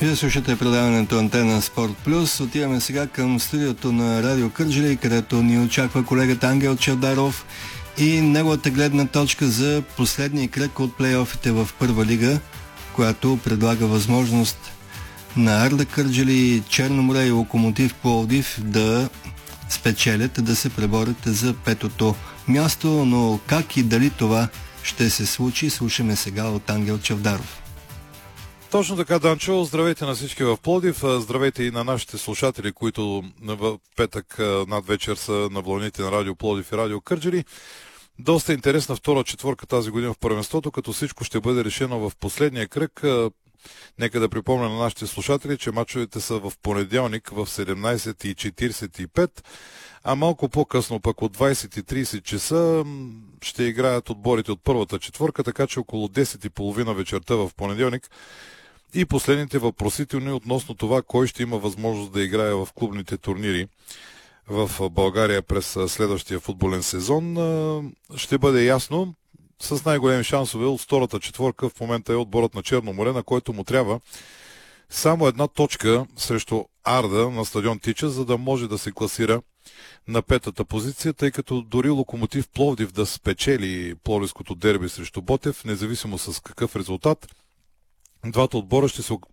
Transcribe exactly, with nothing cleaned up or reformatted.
Вие слушате предаването Антена Спорт Плюс. Отиваме сега към студиото на Радио Кърджали, където ни очаква колегата Ангел Чавдаров и неговата гледна точка за последния кръг от плейофите в Първа лига, която предлага възможност на Арда Кърджали, Черно море и Локомотив Пловдив да спечелят, да се преборят за петото място, но как и дали това ще се случи, слушаме сега от Ангел Чавдаров. Точно така, Данчо. Здравейте на всички в Пловдив. Здравейте и на нашите слушатели, които в петък над вечер са на вълните на Радио Пловдив и Радио Кърджали. Доста интересна втора четворка тази година в първенството, като всичко ще бъде решено в последния кръг. Нека да припомня на нашите слушатели, че мачовете са в понеделник в седемнайсет и четирийсет и пет, а малко по-късно пък от двайсет и трийсет часа ще играят отборите от първата четворка, така че около десет и половина вечерта в понеделник и последните въпросителни относно това кой ще има възможност да играе в клубните турнири в България през следващия футболен сезон ще бъде ясно. С най-големи шансове от втората четворка в момента е отборът на Черно море, на който му трябва само една точка срещу Арда на стадион Тича, за да може да се класира на петата позиция, тъй като дори Локомотив Пловдив да спечели пловдивското дерби срещу Ботев, независимо с какъв резултат, двата отбора ще се